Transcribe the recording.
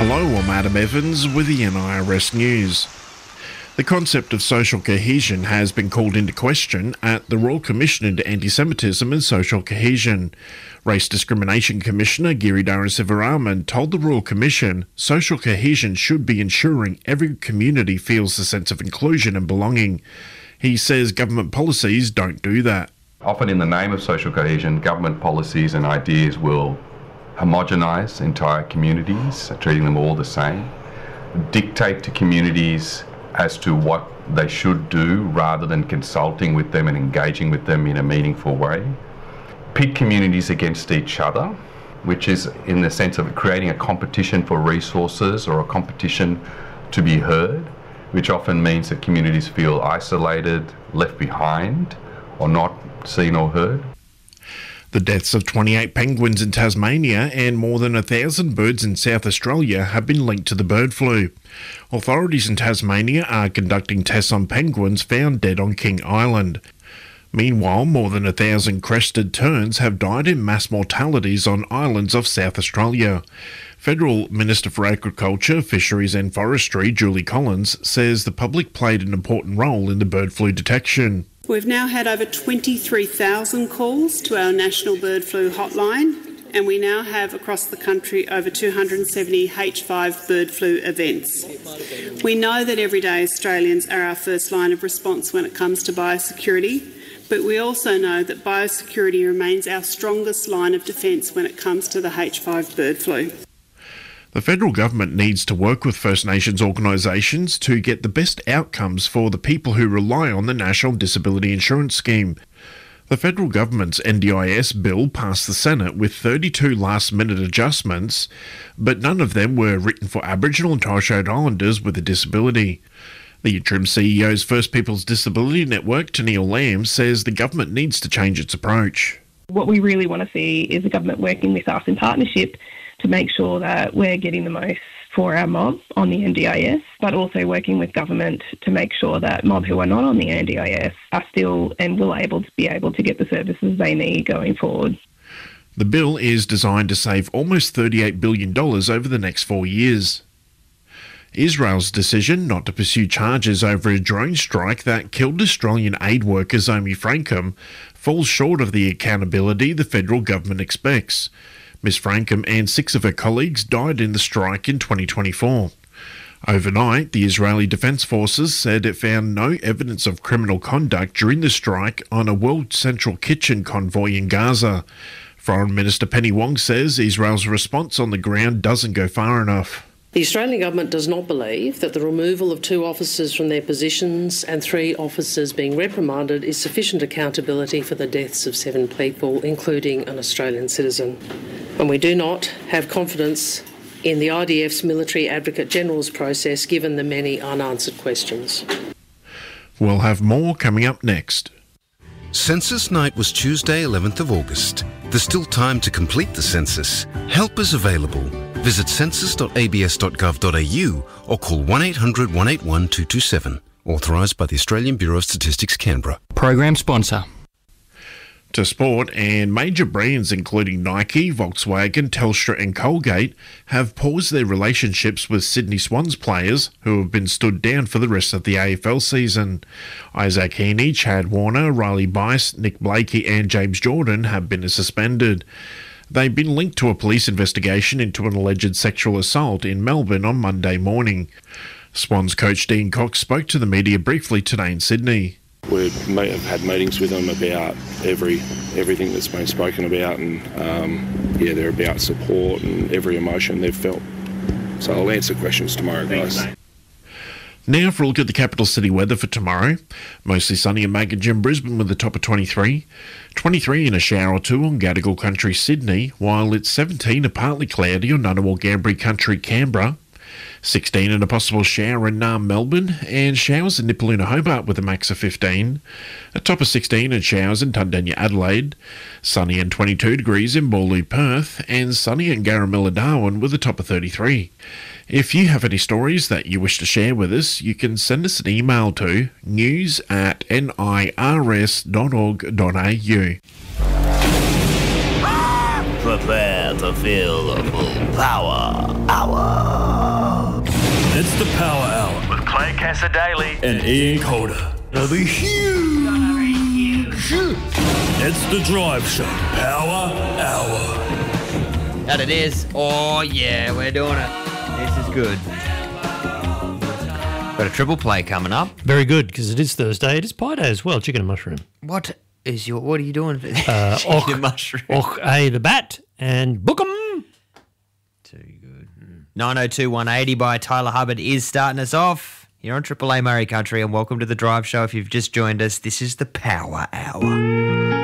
Hello, I'm Adam Evans with the NIRS News. The concept of social cohesion has been called into question at the Royal Commission into Anti-Semitism and Social Cohesion. Race Discrimination Commissioner Giridhara Sivaraman told the Royal Commission social cohesion should be ensuring every community feels a sense of inclusion and belonging. He says government policies don't do that. Often in the name of social cohesion, government policies and ideas will homogenise entire communities, treating them all the same, dictate to communities as to what they should do rather than consulting with them and engaging with them in a meaningful way, pit communities against each other, which is in the sense of creating a competition for resources or a competition to be heard, which often means that communities feel isolated, left behind, or not seen or heard. The deaths of 28 penguins in Tasmania and more than 1,000 birds in South Australia have been linked to the bird flu. Authorities in Tasmania are conducting tests on penguins found dead on King Island. Meanwhile, more than 1,000 crested terns have died in mass mortalities on islands of South Australia. Federal Minister for Agriculture, Fisheries and Forestry, Julie Collins, says the public played an important role in the bird flu detection. We've now had over 23,000 calls to our National Bird Flu Hotline, and we now have across the country over 270 H5 bird flu events. We know that everyday Australians are our first line of response when it comes to biosecurity, but we also know that biosecurity remains our strongest line of defence when it comes to the H5 bird flu. The federal government needs to work with First Nations organisations to get the best outcomes for the people who rely on the National Disability Insurance Scheme. The federal government's NDIS bill passed the Senate with 32 last-minute adjustments, but none of them were written for Aboriginal and Torres Strait Islanders with a disability. The interim CEO's First Peoples Disability Network, Tennealle Lamb, says the government needs to change its approach. What we really want to see is the government working with us in partnership to make sure that we're getting the most for our mob on the NDIS, but also working with government to make sure that mob who are not on the NDIS are still and will be able to get the services they need going forward. The bill is designed to save almost $38 billion over the next 4 years. Israel's decision not to pursue charges over a drone strike that killed Australian aid worker Zoe Frankham falls short of the accountability the federal government expects. Ms Frankham and 6 of her colleagues died in the strike in 2024. Overnight, the Israeli Defence Forces said it found no evidence of criminal conduct during the strike on a World Central Kitchen convoy in Gaza. Foreign Minister Penny Wong says Israel's response on the ground doesn't go far enough. The Australian Government does not believe that the removal of 2 officers from their positions and 3 officers being reprimanded is sufficient accountability for the deaths of 7 people, including an Australian citizen. And we do not have confidence in the IDF's Military Advocate General's process, given the many unanswered questions. We'll have more coming up next. Census night was Tuesday, 11th of August. There's still time to complete the census. Help is available. Visit census.abs.gov.au or call 1800 181 227. Authorised by the Australian Bureau of Statistics, Canberra. Program sponsor. To sport, and major brands including Nike, Volkswagen, Telstra and Colgate have paused their relationships with Sydney Swans players who have been stood down for the rest of the AFL season. Isaac Heaney, Chad Warner, Riley Bice, Nick Blakey and James Jordan have been suspended. They've been linked to a police investigation into an alleged sexual assault in Melbourne on Monday morning. Swans coach Dean Cox spoke to the media briefly today in Sydney. We may have had meetings with them about everything that's been spoken about, and they're about support and every emotion they've felt. So I'll answer questions tomorrow, guys. Now for a look at the capital city weather for tomorrow. Mostly sunny and Maggie in Brisbane with a top of 23. 23 in a shower or 2 on Gadigal Country, Sydney, while it's 17 and partly cloudy on Ngunnawal Gambri Country, Canberra. 16 and a possible shower in Naarm, Melbourne, and showers in Nipaluna, Hobart with a max of 15. A top of 16 and showers in Tundenya, Adelaide. Sunny and 22 degrees in Boorloo, Perth, and sunny in Garamilla, Darwin with a top of 33. If you have any stories that you wish to share with us, you can send us an email to news@nirs.org.au. Prepare to feel the full power hour. Casa Daly. And Ian Calder. It'll be huge. It's The Drive Show. Power Hour. That it is. Oh, yeah, we're doing it. This is good. Got a triple play coming up. Very good, because it is Thursday. It is Pie Day as well, chicken and mushroom. What are you doing? Chicken and mushroom. The Bat and Book 'em. Too good. 902 180 by Tyler Hubbard is starting us off. You're on Triple A Murray Country and welcome to The Drive Show. If you've just joined us, this is the Power Hour.